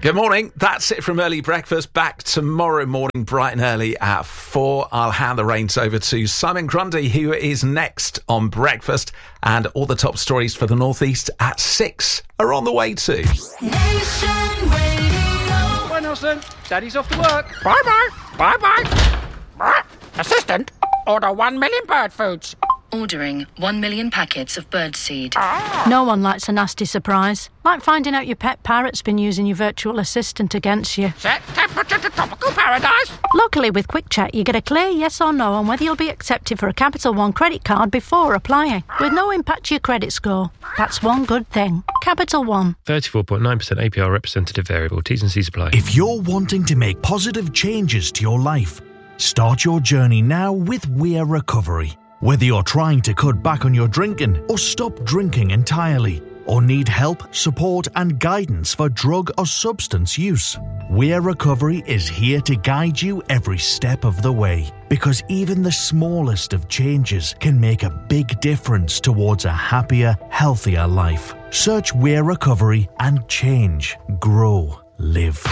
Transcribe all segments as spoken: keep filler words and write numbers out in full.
Good morning. That's it from Early Breakfast. Back tomorrow morning, bright and early at four. I'll hand the reins over to Simon Grundy, who is next on Breakfast. And all the top stories for the North East at six are on the way too. Nation Radio. Bye, Nelson. Daddy's off to work. Bye-bye. Bye-bye. Assistant, order one million bird foods. Ordering one million packets of birdseed. No one likes a nasty surprise. Like finding out your pet parrot's been using your virtual assistant against you. Set temperature to tropical paradise. Luckily, with Quick Check, you get a clear yes or no on whether you'll be accepted for a Capital One credit card before applying, with no impact to your credit score. That's one good thing. Capital One. thirty-four point nine percent A P R representative variable. T's and C's apply. If you're wanting to make positive changes to your life, start your journey now with Weir Recovery. Whether you're trying to cut back on your drinking or stop drinking entirely, or need help, support and guidance for drug or substance use, Weir Recovery is here to guide you every step of the way. Because even the smallest of changes can make a big difference towards a happier, healthier life. Search Weir Recovery and change, grow, live.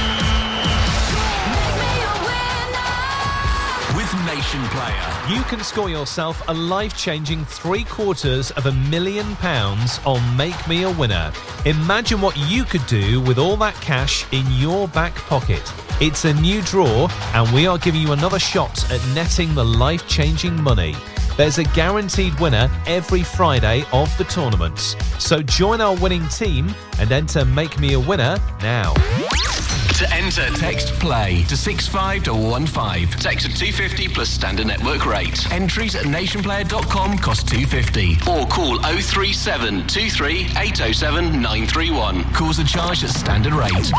Nation Player. You can score yourself a life-changing three quarters of a million pounds on Make Me a Winner. Imagine what you could do with all that cash in your back pocket. It's a new draw, and we are giving you another shot at netting the life-changing money. There's a guaranteed winner every Friday of the tournaments. So join our winning team and enter Make Me a Winner now. To enter, text PLAY to six five one five. Text at two fifty plus standard network rate. Entries at nation player dot com cost two fifty. Or call oh three seven two three eight oh seven nine three one. Calls are charged at standard rate.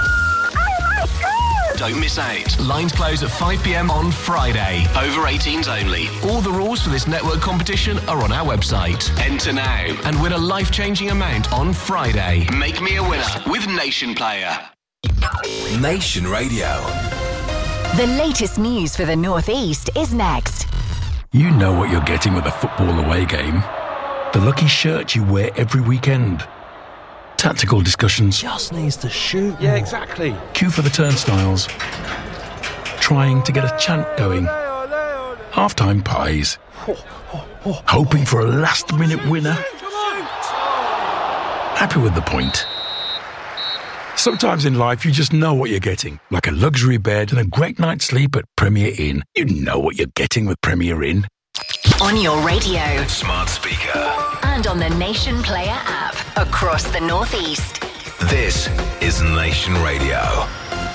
Don't miss out. Lines close at five p.m. on Friday. Over eighteens only. All the rules for this network competition are on our website. Enter now and win a life-changing amount on Friday. Make Me a Winner with Nation Player. Nation Radio. The latest news for the North East is next. You know what you're getting with a football away game. The lucky shirt you wear every weekend. Tactical discussions. Just needs to shoot. Yeah, exactly. Queue for the turnstiles. Trying to get a chant going. Half-time pies. Hoping for a last-minute winner. Happy with the point. Sometimes in life, you just know what you're getting. Like a luxury bed and a great night's sleep at Premier Inn. You know what you're getting with Premier Inn. On your radio. Smart speaker. And on the Nation Player app. Across the North East. This is Nation Radio.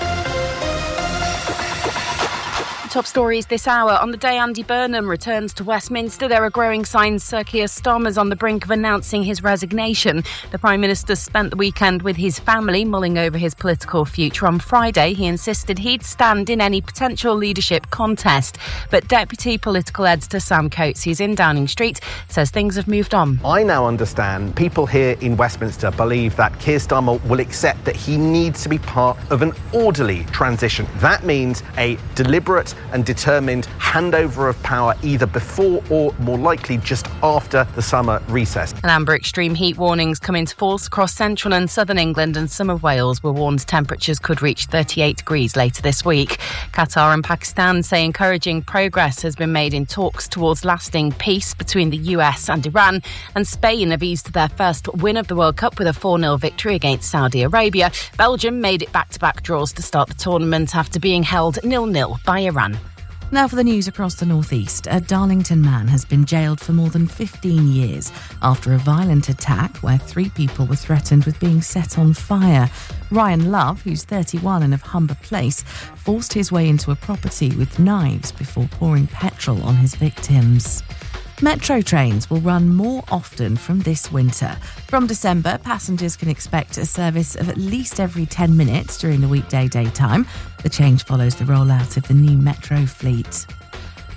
Top stories this hour. On the day Andy Burnham returns to Westminster, there are growing signs Sir Keir Starmer's on the brink of announcing his resignation. The Prime Minister spent the weekend with his family mulling over his political future. On Friday, he insisted he'd stand in any potential leadership contest. But Deputy Political Editor Sam Coates, who's in Downing Street, says things have moved on. I now understand people here in Westminster believe that Keir Starmer will accept that he needs to be part of an orderly transition. That means a deliberate and determined handover of power either before or more likely just after the summer recess. An amber extreme heat warnings come into force across central and southern England, and some of Wales were warned temperatures could reach thirty-eight degrees later this week. Qatar and Pakistan say encouraging progress has been made in talks towards lasting peace between the U S and Iran, and Spain have eased their first win of the World Cup with a four nil victory against Saudi Arabia. Belgium made it back-to-back draws to start the tournament after being held nil nil by Iran. Now for the news across the North East. A Darlington man has been jailed for more than fifteen years after a violent attack where three people were threatened with being set on fire. Ryan Love, who's thirty-one and of Humber Place, forced his way into a property with knives before pouring petrol on his victims. Metro trains will run more often from this winter. From December, passengers can expect a service of at least every ten minutes during the weekday daytime. The change follows the rollout of the new Metro fleet.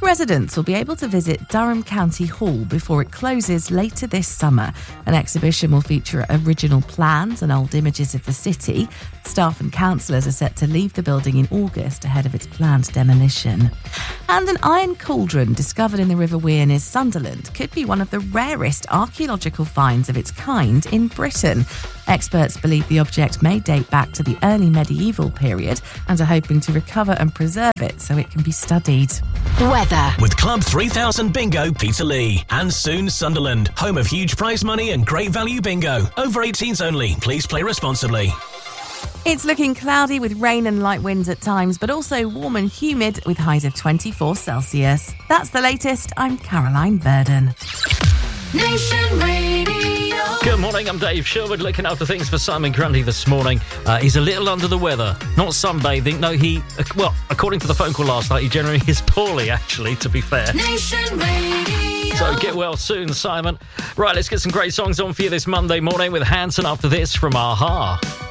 Residents will be able to visit Durham County Hall before it closes later this summer. An exhibition will feature original plans and old images of the city. Staff and councillors are set to leave the building in August ahead of its planned demolition. And an iron cauldron discovered in the River Wear near Sunderland could be one of the rarest archaeological finds of its kind in Britain. Experts believe the object may date back to the early medieval period and are hoping to recover and preserve it so it can be studied. Weather. With Club three thousand Bingo Peterlee and soon Sunderland, home of huge prize money and great value bingo. Over eighteens only. Please play responsibly. It's looking cloudy with rain and light winds at times, but also warm and humid with highs of twenty-four Celsius. That's the latest. I'm Caroline Verdon. Nation Radio. Good morning, I'm Dave Sherwood, looking after things for Simon Grundy this morning. Uh, he's a little under the weather, not sunbathing. No, he, uh, well, according to the phone call last night, he generally is poorly, actually, to be fair. Nation Radio. So get well soon, Simon. Right, let's get some great songs on for you this Monday morning with Hanson after this from a-ha.